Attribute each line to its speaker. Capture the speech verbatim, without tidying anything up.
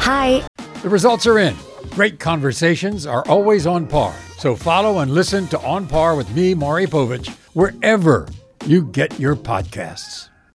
Speaker 1: Hi.
Speaker 2: The results are in. Great conversations are always on par. So follow and listen to On Par with me, Maury Povich, wherever you get your podcasts.